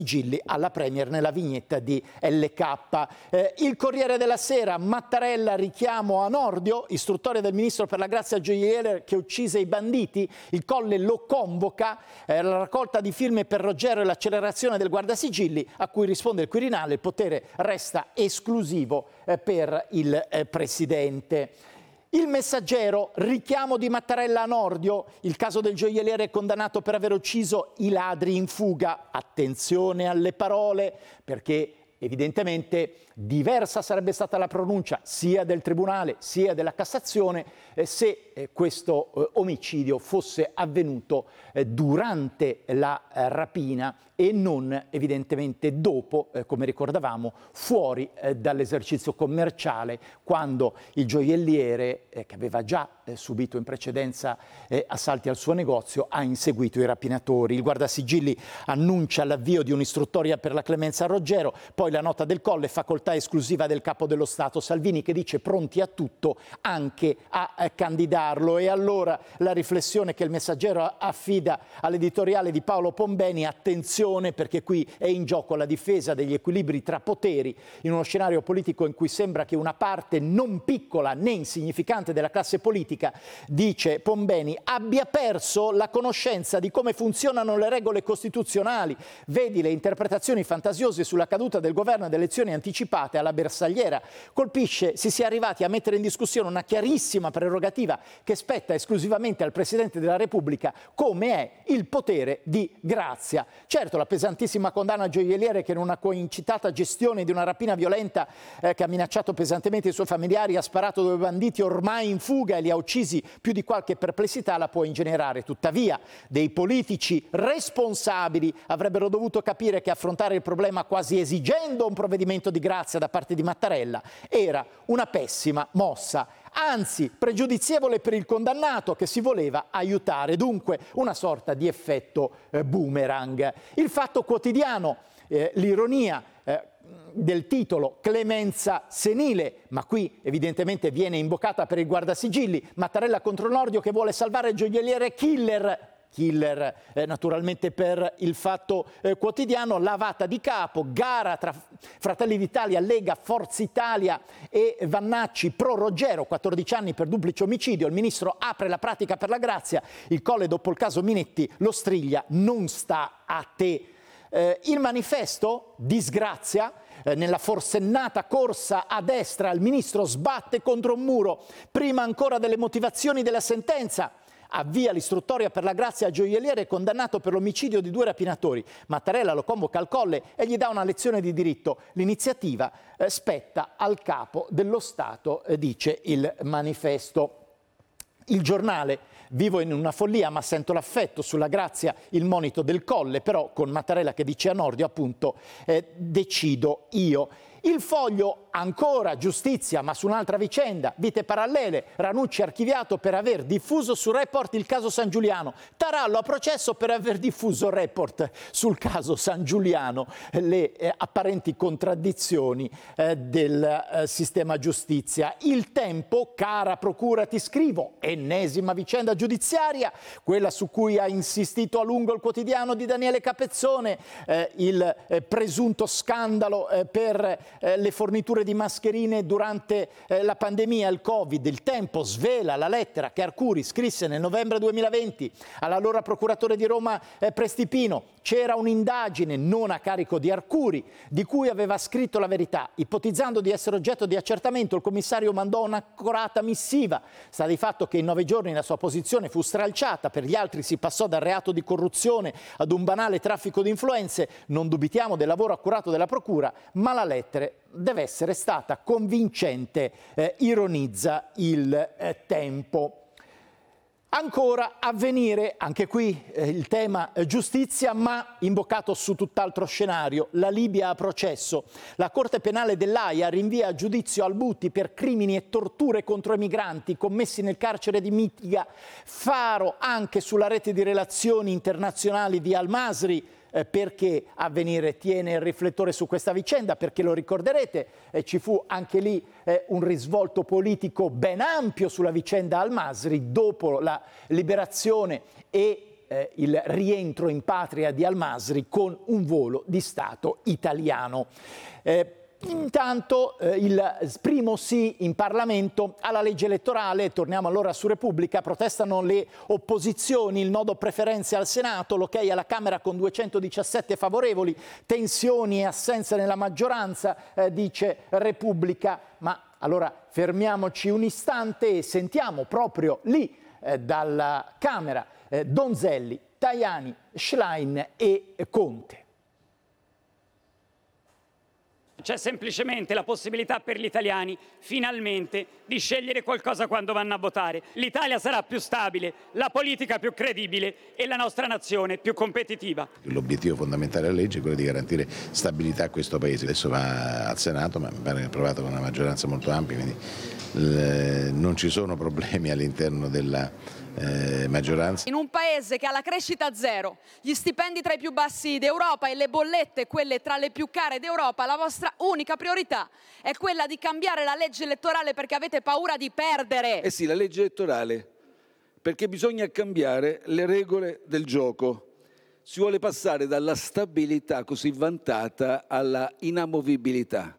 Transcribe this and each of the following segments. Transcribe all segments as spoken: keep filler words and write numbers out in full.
Gilli alla Premier nella vignetta di L K. Eh, il Corriere della Sera, Mattarella, richiamo a Nordio, istruttoria del ministro per la grazia gioielliere che uccise i banditi, il Colle lo convoca, eh, la raccolta di firme per Roggero e l'accelerazione del guardasigilli, a cui risponde il Quirinale, il potere resta esclusivo eh, per il eh, Presidente. Il Messaggero, richiamo di Mattarella a Nordio, il caso del gioielliere condannato per aver ucciso i ladri in fuga. Attenzione alle parole, perché evidentemente diversa sarebbe stata la pronuncia sia del Tribunale sia della Cassazione eh, se eh, questo eh, omicidio fosse avvenuto eh, durante la eh, rapina e non evidentemente dopo, eh, come ricordavamo, fuori eh, dall'esercizio commerciale, quando il gioielliere, eh, che aveva già eh, subito in precedenza eh, assalti al suo negozio, ha inseguito i rapinatori. Il guardasigilli annuncia l'avvio di un'istruttoria per la clemenza a Roggero, poi la nota del Colle, facoltà esclusiva del Capo dello Stato Salvini, che dice pronti a tutto, anche a, a candidarlo. E allora la riflessione che il Messaggero affida all'editoriale di Paolo Pombeni: attenzione, perché qui è in gioco la difesa degli equilibri tra poteri in uno scenario politico in cui sembra che una parte non piccola né insignificante della classe politica, dice Pombeni, abbia perso la conoscenza di come funzionano le regole costituzionali. Vedi le interpretazioni fantasiose sulla caduta del governo e delle elezioni anticipate alla bersagliera. Colpisce si sia arrivati a mettere in discussione una chiarissima prerogativa che spetta esclusivamente al Presidente della Repubblica, come è il potere di grazia. Certo, la pesantissima condanna a gioielliere, che in una coincitata gestione di una rapina violenta eh, che ha minacciato pesantemente i suoi familiari, ha sparato due banditi ormai in fuga e li ha uccisi, più di qualche perplessità la può ingenerare. Tuttavia, dei politici responsabili avrebbero dovuto capire che affrontare il problema quasi esigendo un provvedimento di grazia da parte di Mattarella era una pessima mossa, anzi pregiudizievole per il condannato che si voleva aiutare, dunque una sorta di effetto eh, boomerang. Il Fatto Quotidiano, eh, l'ironia eh, del titolo, clemenza senile, ma qui evidentemente viene invocata per il guardasigilli. Mattarella contro Nordio che vuole salvare il gioielliere killer. Killer eh, naturalmente per il Fatto eh, Quotidiano, lavata di capo, gara tra Fratelli d'Italia, Lega, Forza Italia e Vannacci pro Roggero, quattordici anni per duplice omicidio, il ministro apre la pratica per la grazia, il Colle dopo il caso Minetti lo striglia, non sta a te. Eh, il Manifesto, disgrazia, eh, nella forsennata corsa a destra il ministro sbatte contro un muro, prima ancora delle motivazioni della sentenza. Avvia l'istruttoria per la grazia a gioielliere condannato per l'omicidio di due rapinatori. Mattarella lo convoca al Colle e gli dà una lezione di diritto. L'iniziativa eh, spetta al Capo dello Stato, eh, dice il Manifesto. Il Giornale, vivo in una follia ma sento l'affetto, sulla grazia il monito del Colle, però con Mattarella che dice a Nordio appunto eh, decido io. Il Foglio, ancora giustizia, ma su un'altra vicenda, vite parallele, Ranucci archiviato per aver diffuso su Report il caso San Giuliano, Tarallo a processo per aver diffuso Report sul caso San Giuliano, le eh, apparenti contraddizioni eh, del eh, sistema giustizia. Il Tempo, cara procura ti scrivo, ennesima vicenda giudiziaria, quella su cui ha insistito a lungo il quotidiano di Daniele Capezzone, eh, il eh, presunto scandalo eh, per Eh, le forniture di mascherine durante eh, la pandemia, il Covid. Il Tempo svela la lettera che Arcuri scrisse nel novembre duemilaventi all'allora procuratore di Roma eh, Prestipino. C'era un'indagine non a carico di Arcuri, di cui aveva scritto la verità. Ipotizzando di essere oggetto di accertamento, il commissario mandò un'accorata missiva. Sta di fatto che in nove giorni la sua posizione fu stralciata, per gli altri si passò dal reato di corruzione ad un banale traffico di influenze. Non dubitiamo del lavoro accurato della procura, ma la lettera deve essere stata convincente, eh, ironizza il eh, Tempo. Ancora Avvenire, anche qui eh, il tema eh, giustizia, ma imboccato su tutt'altro scenario. La Libia a processo. La Corte Penale dell'Aia rinvia a giudizio Al-Buti per crimini e torture contro i migranti commessi nel carcere di Mitiga. Faro anche sulla rete di relazioni internazionali di Al-Masri. Eh, perché Avvenire tiene il riflettore su questa vicenda? Perché lo ricorderete, eh, ci fu anche lì eh, un risvolto politico ben ampio sulla vicenda Al-Masri dopo la liberazione e eh, il rientro in patria di Al-Masri con un volo di Stato italiano. Eh, Intanto eh, il primo sì in Parlamento alla legge elettorale, torniamo allora su Repubblica, protestano le opposizioni, il nodo preferenze al Senato, l'ok alla Camera con duecentodiciassette favorevoli, tensioni e assenza nella maggioranza, eh, dice Repubblica. Ma allora fermiamoci un istante e sentiamo proprio lì eh, dalla Camera eh, Donzelli, Tajani, Schlein e Conte. C'è semplicemente la possibilità per gli italiani, finalmente, di scegliere qualcosa quando vanno a votare. L'Italia sarà più stabile, la politica più credibile e la nostra nazione più competitiva. L'obiettivo fondamentale della legge è quello di garantire stabilità a questo Paese. Adesso va al Senato, ma mi pare che è approvato con una maggioranza molto ampia, quindi eh, non ci sono problemi all'interno della Eh, maggioranza. In un paese che ha la crescita zero, gli stipendi tra i più bassi d'Europa e le bollette quelle tra le più care d'Europa, la vostra unica priorità è quella di cambiare la legge elettorale perché avete paura di perdere. Eh sì, la legge elettorale, perché bisogna cambiare le regole del gioco. Si vuole passare dalla stabilità così vantata alla inamovibilità.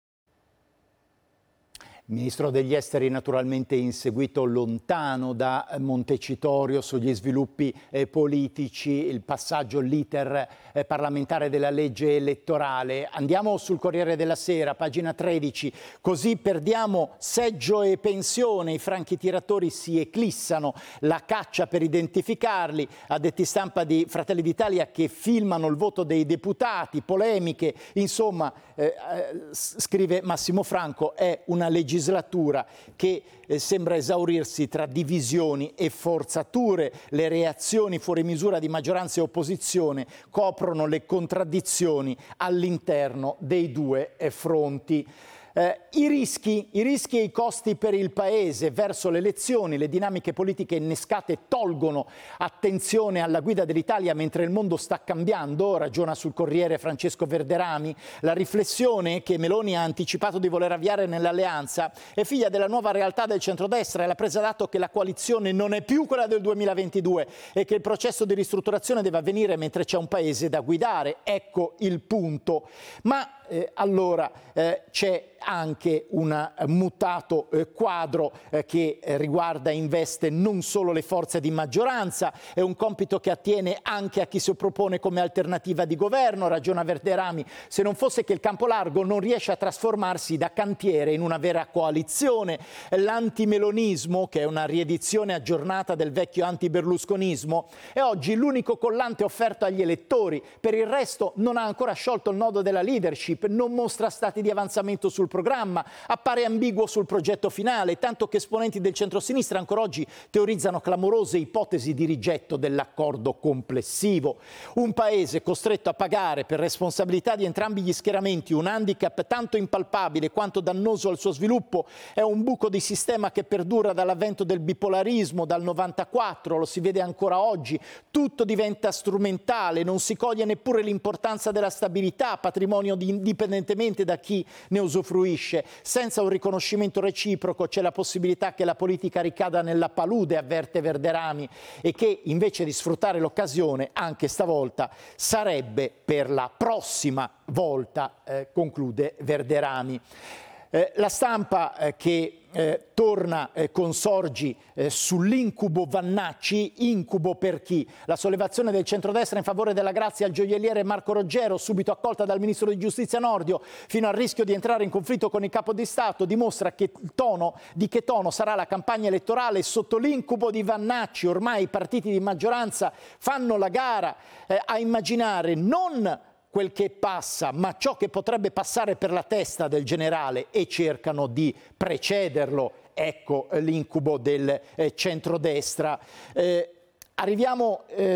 Ministro degli Esteri naturalmente inseguito lontano da Montecitorio sugli sviluppi eh, politici, il passaggio, l'iter eh, parlamentare della legge elettorale. Andiamo sul Corriere della Sera, pagina tredici, così perdiamo seggio e pensione, i franchi tiratori si eclissano, la caccia per identificarli, addetti stampa di Fratelli d'Italia che filmano il voto dei deputati, polemiche, insomma, eh, eh, scrive Massimo Franco, è una legislazione legislatura che eh, sembra esaurirsi tra divisioni e forzature. Le reazioni fuori misura di maggioranza e opposizione coprono le contraddizioni all'interno dei due eh, fronti. Eh, i rischi, i rischi e i costi per il Paese verso le elezioni, le dinamiche politiche innescate tolgono attenzione alla guida dell'Italia mentre il mondo sta cambiando, ragiona sul Corriere Francesco Verderami. La riflessione che Meloni ha anticipato di voler avviare nell'alleanza è figlia della nuova realtà del centrodestra e la presa d'atto che la coalizione non è più quella del duemilaventidue e che il processo di ristrutturazione deve avvenire mentre c'è un Paese da guidare. Ecco il punto. Ma Eh, allora eh, c'è anche un eh, mutato eh, quadro eh, che eh, riguarda e investe non solo le forze di maggioranza, è un compito che attiene anche a chi si propone come alternativa di governo, ragiona Verderami, se non fosse che il campo largo non riesce a trasformarsi da cantiere in una vera coalizione. L'antimelonismo, che è una riedizione aggiornata del vecchio antiberlusconismo, è oggi l'unico collante offerto agli elettori, per il resto non ha ancora sciolto il nodo della leadership, non mostra stati di avanzamento sul programma, appare ambiguo sul progetto finale, tanto che esponenti del centrosinistra ancora oggi teorizzano clamorose ipotesi di rigetto dell'accordo complessivo. Un Paese costretto a pagare per responsabilità di entrambi gli schieramenti un handicap tanto impalpabile quanto dannoso al suo sviluppo è un buco di sistema che perdura dall'avvento del bipolarismo, dal novantaquattro, lo si vede ancora oggi, tutto diventa strumentale, non si coglie neppure l'importanza della stabilità, patrimonio di indipendentemente da chi ne usufruisce. Senza un riconoscimento reciproco c'è la possibilità che la politica ricada nella palude, avverte Verderami, e che invece di sfruttare l'occasione, anche stavolta, sarebbe per la prossima volta, eh, conclude Verderami. Eh, la Stampa eh, che eh, torna eh, con Sorgi eh, sull'incubo Vannacci, incubo per chi? La sollevazione del centrodestra in favore della grazia al gioielliere Marco Roggero, subito accolta dal ministro di Giustizia Nordio, fino al rischio di entrare in conflitto con il capo di Stato, dimostra che il tono, di che tono sarà la campagna elettorale sotto l'incubo di Vannacci. Ormai i partiti di maggioranza fanno la gara eh, a immaginare non quel che passa, ma ciò che potrebbe passare per la testa del generale e cercano di precederlo. Ecco l'incubo del eh, centrodestra. Eh, Arriviamo eh,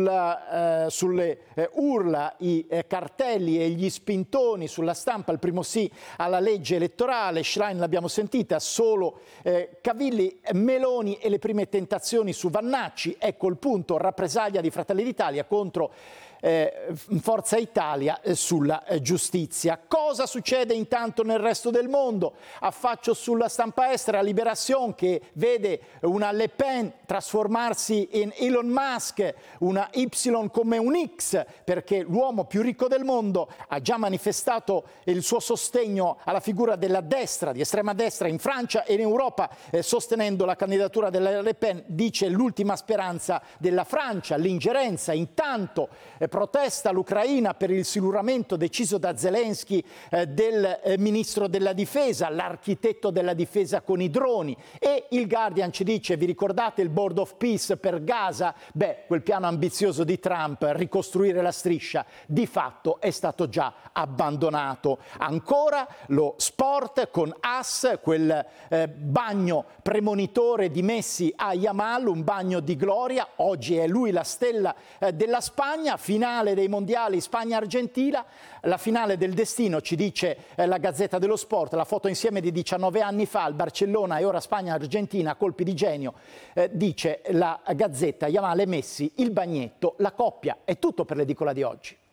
sulla, eh, sulle eh, urla, i eh, cartelli e gli spintoni sulla Stampa, il primo sì alla legge elettorale, Schlein l'abbiamo sentita, solo eh, Cavilli, Meloni e le prime tentazioni su Vannacci. Ecco il punto, rappresaglia di Fratelli d'Italia contro eh, Forza Italia eh, sulla eh, giustizia. Cosa succede intanto nel resto del mondo? Affaccio sulla stampa estera Libération, che vede una Le Pen trasformarsi in Elon Musk, una Y come un X, perché l'uomo più ricco del mondo ha già manifestato il suo sostegno alla figura della destra, di estrema destra in Francia e in Europa, eh, sostenendo la candidatura della Le Pen. Dice l'ultima speranza della Francia, l'ingerenza. Intanto eh, protesta l'Ucraina per il siluramento deciso da Zelensky eh, del eh, ministro della difesa, l'architetto della difesa con i droni. E il Guardian ci dice, vi ricordate il Board of Peace per Gaza? Beh, quel piano ambizioso di Trump, ricostruire la striscia, di fatto è stato già abbandonato. Ancora lo sport con As, quel eh, bagno premonitore di Messi a Yamal, un bagno di gloria. Oggi è lui la stella eh, della Spagna. Finale dei mondiali Spagna-Argentina, la finale del destino, ci dice eh, la Gazzetta dello Sport, la foto insieme di diciannove anni fa al Barcellona e ora Spagna-Argentina, colpi di genio, eh, dice la Gazzetta, Yamal e Messi, il bagnetto, la coppia. È tutto per l'edicola di oggi.